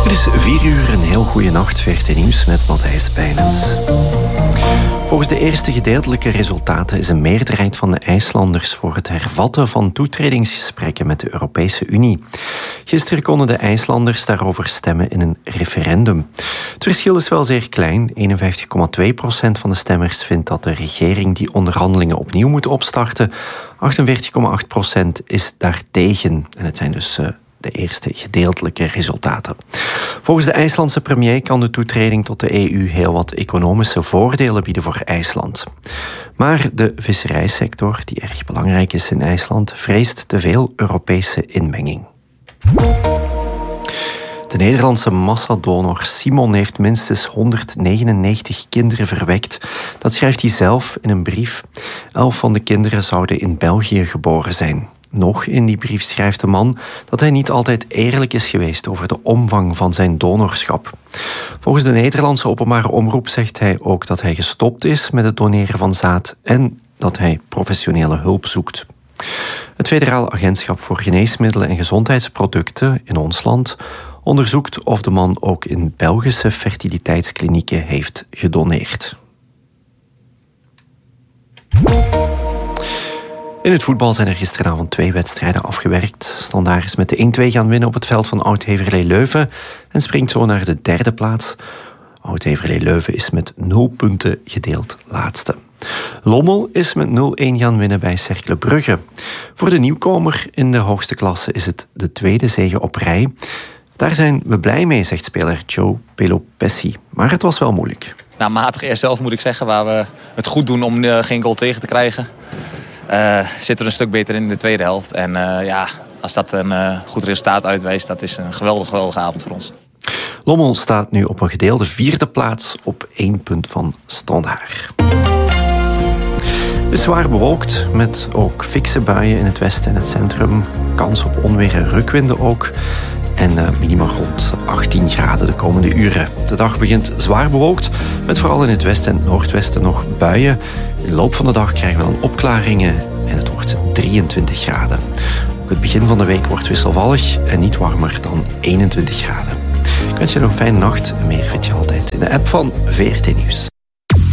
Het is 4 uur, een heel goede nacht. VRT Nieuws met Matthijs Bijnens. Volgens de eerste gedeeltelijke resultaten is een meerderheid van de IJslanders voor het hervatten van toetredingsgesprekken met de Europese Unie. Gisteren konden de IJslanders daarover stemmen in een referendum. Het verschil is wel zeer klein. 51,2% van de stemmers vindt dat de regering die onderhandelingen opnieuw moet opstarten. 48,8% is daartegen. En het zijn dus de eerste gedeeltelijke resultaten. Volgens de IJslandse premier kan de toetreding tot de EU heel wat economische voordelen bieden voor IJsland. Maar de visserijsector, die erg belangrijk is in IJsland, vreest te veel Europese inmenging. De Nederlandse massadonor Simon heeft minstens 199 kinderen verwekt. Dat schrijft hij zelf in een brief. 11 van de kinderen zouden in België geboren zijn. Nog in die brief schrijft de man dat hij niet altijd eerlijk is geweest over de omvang van zijn donorschap. Volgens de Nederlandse openbare omroep zegt hij ook dat hij gestopt is met het doneren van zaad en dat hij professionele hulp zoekt. Het Federaal Agentschap voor Geneesmiddelen en Gezondheidsproducten in ons land onderzoekt of de man ook in Belgische fertiliteitsklinieken heeft gedoneerd. In het voetbal zijn er gisteravond 2 wedstrijden afgewerkt. Standaard is met de 1-2 gaan winnen op het veld van Oud-Heverlee Leuven en springt zo naar de 3e plaats. Oud-Heverlee Leuven is met 0 punten gedeeld laatste. Lommel is met 0-1 gaan winnen bij Cercle Brugge. Voor de nieuwkomer in de hoogste klasse is het de 2e zege op rij. Daar zijn we blij mee, zegt speler Joe Pelopessi. Maar het was wel moeilijk. Nou, matig eerst zelf moet ik zeggen, waar we het goed doen om geen goal tegen te krijgen. Zitten we een stuk beter in de tweede helft. En als dat een goed resultaat uitwijst, dat is een geweldige avond voor ons. Lommel staat nu op een gedeelde 4e plaats op 1 punt van Standaard. Het is zwaar bewolkt, met ook fikse buien in het westen en het centrum. Kans op onweer en rukwinden ook. En minimaal rond 18 graden de komende uren. De dag begint zwaar bewolkt, met vooral in het westen en het noordwesten nog buien. In de loop van de dag krijgen we dan opklaringen en het wordt 23 graden. Ook het begin van de week wordt wisselvallig en niet warmer dan 21 graden. Ik wens je nog een fijne nacht en meer vind je altijd in de app van VRT Nieuws.